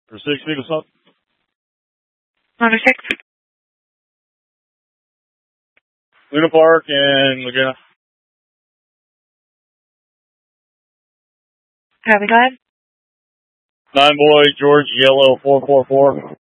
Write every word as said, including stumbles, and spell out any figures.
For six feet or something? Number six. Luna Park and Laguna. Copy, go ahead. Nine boy, George, yellow, four four four.